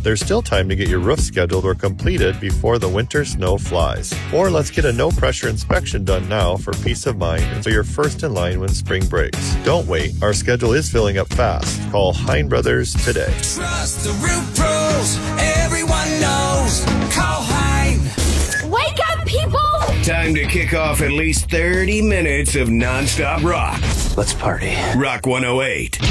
There's still time to get your roof scheduled or completed before the winter snow flies. Or let's get a no-pressure inspection done now for peace of mind and so you're first in line when spring breaks. Don't wait. Our schedule is filling up fast. Call Hein Brothers today. Trust the roof pros. Everyone knows. Call Hein. Wake up, people! Time to kick off at least 30 minutes of nonstop rock. Let's party. Rock 108.